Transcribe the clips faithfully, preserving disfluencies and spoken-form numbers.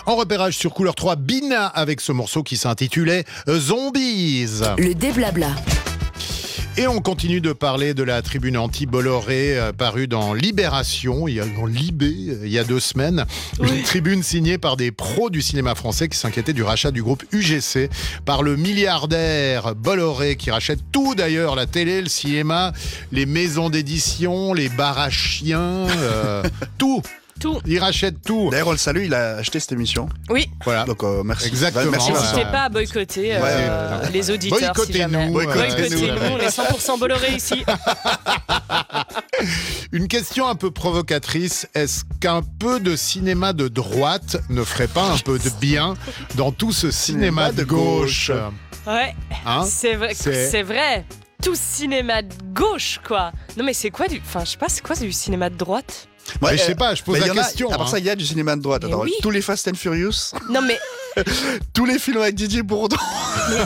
En repérage sur Couleur trois, Bina avec ce morceau qui s'intitulait Zombies. Le déblabla. Et on continue de parler de la tribune anti-Bolloré euh, parue dans Libération, il y a, dans Libé, euh, il y a deux semaines. Oui. Une tribune signée par des pros du cinéma français qui s'inquiétaient du rachat du groupe U G C par le milliardaire Bolloré qui rachète tout d'ailleurs, la télé, le cinéma, les maisons d'édition, les bars à chiens, euh, tout. Tout. Il rachète tout. D'ailleurs, on le salue, il a acheté cette émission. Oui. Voilà. Donc, euh, merci. Exactement. Merci. N'hésitez pas à boycotter euh, ouais. les auditeurs. Boycottez si jamais. nous. Boycottez-nous. Euh, On est cent pour cent Bolloré ici. Une question un peu provocatrice. Est-ce qu'un peu de cinéma de droite ne ferait pas un peu de bien dans tout ce cinéma, cinéma de gauche, gauche. Ouais. Hein c'est vrai. C'est... c'est vrai. Tout cinéma de gauche, quoi. Non, mais c'est quoi du. Enfin, je sais pas, c'est quoi du cinéma de droite? Ouais, euh, je sais pas, je pose la question. A, à part hein. ça, il y a du cinéma de droite. Attends, oui. Tous les Fast and Furious. Non, mais. Tous les films avec Didier Bourdon. Oui.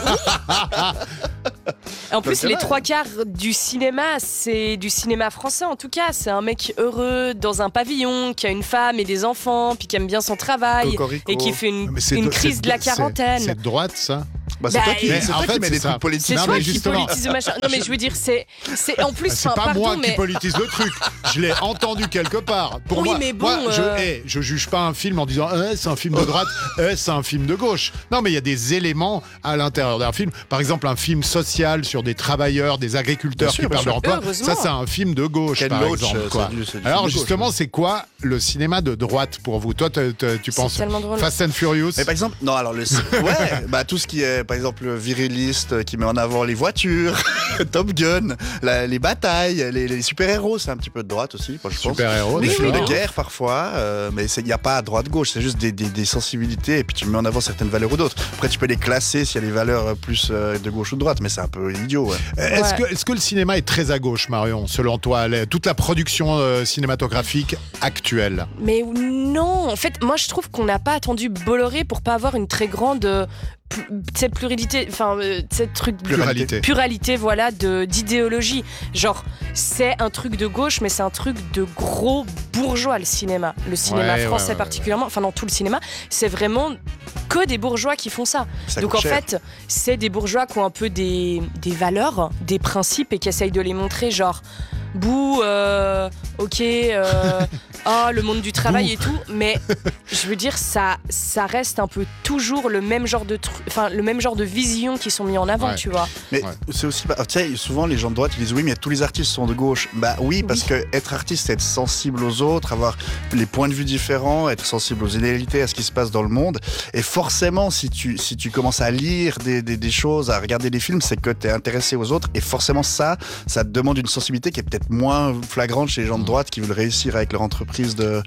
En plus, les trois quarts du cinéma, c'est du cinéma français en tout cas. C'est un mec heureux dans un pavillon, qui a une femme et des enfants, puis qui aime bien son travail. Cocorico. Et qui fait une, une de, crise de la quarantaine. C'est, c'est de droite, ça? Bah, c'est bah, toi qui, mais c'est en toi fait, qui mets des trucs politiques. C'est non, toi mais qui justement. politise le machin. Non, mais je veux dire, c'est, c'est en plus. C'est enfin, pas pardon, moi mais... qui politise le truc. Je l'ai entendu quelque part. Pour oui, moi, mais bon, moi je, euh... hey, je juge pas un film en disant eh, c'est un film de droite, eh, c'est un film de gauche. Non, mais il y a des éléments à l'intérieur d'un film. Par exemple, un film social sur des travailleurs, des agriculteurs sûr, qui perdent leur emploi. Ça, c'est un film de gauche, Quel par loach, exemple. Quoi. c'est du, c'est du Alors, film justement, gauche, c'est quoi le cinéma de droite pour vous? Toi, te, te, tu c'est penses drôle. Fast and Furious? Mais par exemple, non, alors le ouais, bah tout ce qui est, par exemple, viriliste, qui met en avant les voitures, Top Gun, la, les batailles, les, les super-héros, c'est un petit peu de droite aussi, moi, je pense. Super-héros, les oui, films oui, de guerre parfois, euh, mais il n'y a pas à droite-gauche, c'est juste des, des, des sensibilités et puis tu mets en avant certaines valeurs ou d'autres. Après, tu peux les classer s'il y a des valeurs plus euh, de gauche ou de droite, mais c'est un peu idiot. Ouais. Est-ce, ouais. que, est-ce que le cinéma est très à gauche, Marion, selon toi, les, toute la production euh, cinématographique actuelle? Mais non, en fait, moi je trouve qu'on n'a pas attendu Bolloré pour pas avoir une très grande euh, cette pluralité, enfin euh, cette truc pluralité, pluralité voilà, de d'idéologie. Genre, c'est un truc de gauche, mais c'est un truc de gros bourgeois, le cinéma. Le cinéma ouais, français ouais, ouais, particulièrement, enfin dans tout le cinéma, c'est vraiment que des bourgeois qui font ça. ça Donc en cher. fait, c'est des bourgeois qui ont un peu des, des valeurs, des principes et qui essayent de les montrer, genre bouh, euh, ok, euh, oh, le monde du travail Bouh. et tout, mais je veux dire, ça, ça reste un peu toujours le même genre de truc, enfin le même genre de vision qui sont mis en avant, ouais. tu vois. Mais ouais. c'est aussi, bah, tu sais, souvent les gens de droite ils disent oui, mais tous les artistes sont de gauche. Bah oui, parce oui. que être artiste, c'est être sensible aux autres, avoir les points de vue différents, être sensible aux inégalités, à ce qui se passe dans le monde. Et forcément, si tu si tu commences à lire des des, des choses, à regarder des films, c'est que t'es intéressé aux autres. Et forcément, ça, ça te demande une sensibilité qui est peut-être moins flagrante chez les gens de droite qui veulent réussir avec leur entreprise de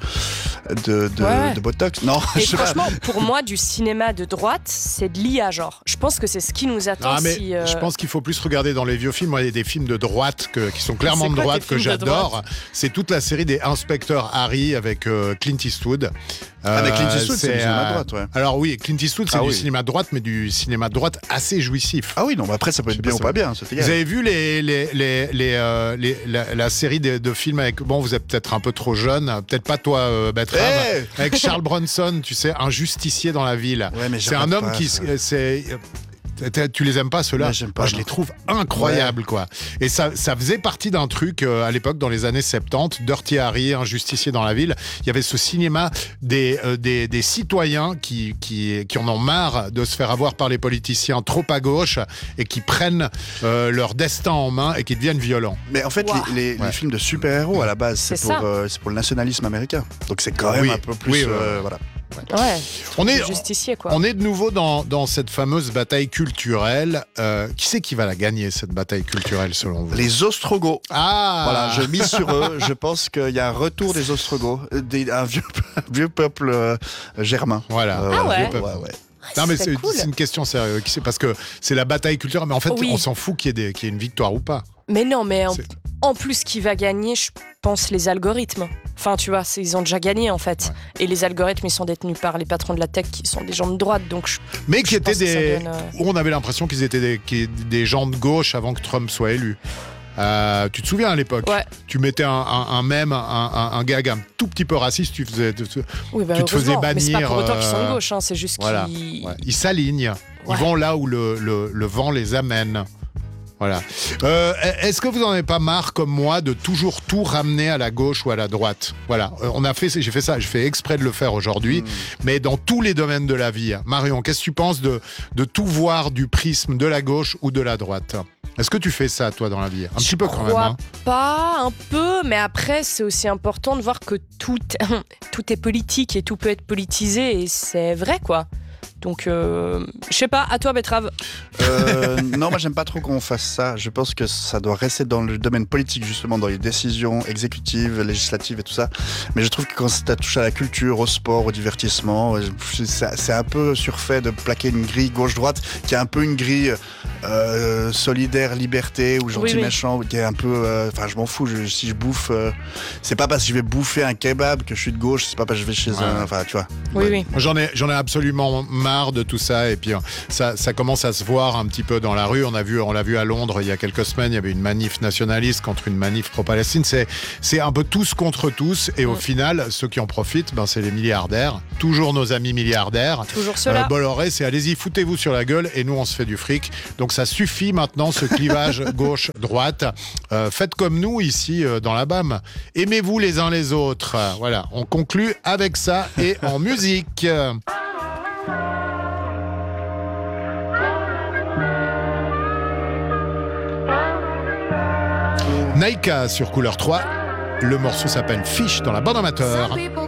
de de, ouais. de Botox. Non, et je sais franchement, pas. pour moi, du cinéma de droite, c'est de l'I A, genre. Je pense que c'est ce qui nous attend. Ah, mais si, euh... je pense qu'il faut plus regarder dans les vieux films. Moi, il y a des films de droite que, qui sont clairement c'est de quoi, droite que j'adore. Droite c'est toute la série des Inspecteurs Harry avec euh, Clint Eastwood. Euh, avec Clint Eastwood, c'est, c'est du cinéma euh, de droite, ouais. Alors oui, Clint Eastwood, c'est ah, du oui. cinéma de droite, mais du cinéma de droite assez jouissif. Ah oui, non, mais après, ça peut être bien ou pas bien. C'est vous avez vu les, les, les, les, euh, les, la, la série de, de films avec... Bon, vous êtes peut-être un peu trop jeune, peut-être pas toi, euh, Bertrand, hey avec Charles Bronson, tu sais, un justicier dans la ville. Ouais, mais c'est un homme pas, qui... Ça. C'est... Tu les aimes pas ceux-là? J'aime pas, Moi, je les trouve incroyables, ouais. quoi. Et ça, ça faisait partie d'un truc euh, à l'époque dans les années soixante-dix, Dirty Harry, un justicier dans la ville. Il y avait ce cinéma des euh, des, des citoyens qui qui qui en ont marre de se faire avoir par les politiciens trop à gauche et qui prennent euh, leur destin en main et qui deviennent violents. Mais en fait, wow. les, les, ouais. les films de super-héros à la base, c'est, c'est pour euh, c'est pour le nationalisme américain. Donc c'est quand même oui. un peu plus, oui, euh, ouais. voilà. Ouais. ouais. On est justicier, quoi. On est de nouveau dans, dans cette fameuse bataille culturelle. Euh, qui c'est qui va la gagner, cette bataille culturelle, selon vous? Les Ostrogoths. Ah Voilà, je mise sur eux. Je pense qu'il y a un retour des Ostrogoths, des, un vieux, vieux peuple euh, germain. Voilà. Euh, ah ouais. vieux peuple. ouais, ouais. Non mais c'est, cool. c'est une question sérieuse, parce que c'est la bataille culturelle, mais en fait oui. on s'en fout qu'il y ait, des, qu'il y ait une victoire ou pas. Mais non, mais en, en plus qui va gagner, je pense les algorithmes. Enfin tu vois, c'est, ils ont déjà gagné en fait. Ouais. Et les algorithmes ils sont détenus par les patrons de la tech qui sont des gens de droite, donc je, Mais qui je étaient des... Donne, euh... où on avait l'impression qu'ils étaient des, des gens de gauche avant que Trump soit élu. Euh, tu te souviens à l'époque, Ouais. tu mettais un, un, un mème, un, un, un gag un tout petit peu raciste, tu, faisais, tu, Oui, bah, tu te faisais bannir. Mais c'est pas pour autant qu'ils sont de euh, gauche, hein, c'est juste voilà. qu'ils. Ouais. Ils s'alignent, Ouais. ils vont là où le, le, le vent les amène. Voilà. Euh, est-ce que vous en avez pas marre, comme moi, de toujours tout ramener à la gauche ou à la droite? Voilà. Euh, on a fait, j'ai fait ça, j'ai fait exprès de le faire aujourd'hui, mmh. mais dans tous les domaines de la vie. Marion, qu'est-ce que tu penses de, de tout voir du prisme de la gauche ou de la droite? Est-ce que tu fais ça, toi, dans la vie? Un Je petit peu quand même. crois Hein. pas, un peu, mais après, c'est aussi important de voir que tout, tout est politique et tout peut être politisé, et c'est vrai, quoi. Donc, euh, je sais pas, à toi, Betrave. Euh, non, moi, j'aime pas trop qu'on fasse ça. Je pense que ça doit rester dans le domaine politique, justement, dans les décisions exécutives, législatives et tout ça. Mais je trouve que quand ça touche à la culture, au sport, au divertissement, c'est, c'est un peu surfait de plaquer une grille gauche-droite qui est un peu une grille euh, solidaire, liberté ou gentil-méchant, oui, oui. qui est un peu. Enfin, euh, je m'en fous. Je, si je bouffe, euh, c'est pas parce que je vais bouffer un kebab que je suis de gauche, c'est pas parce que je vais chez ouais. un. Enfin, tu vois. Oui, ouais. oui. J'en ai, j'en ai absolument marre de tout ça, et puis ça, ça commence à se voir un petit peu dans la rue. On a vu, on l'a vu à Londres il y a quelques semaines, il y avait une manif nationaliste contre une manif pro-Palestine. C'est, c'est un peu tous contre tous, et au mmh. final, ceux qui en profitent, ben, c'est les milliardaires. Toujours nos amis milliardaires. Toujours ceux-là. Euh, Bolloré, c'est allez-y, foutez-vous sur la gueule, et nous on se fait du fric. Donc ça suffit maintenant, ce clivage gauche-droite. Euh, faites comme nous ici euh, dans la B A M. Aimez-vous les uns les autres. Euh, voilà, on conclut avec ça et en musique. Naïka sur Couleur trois, le morceau s'appelle Fiche dans la bande amateur.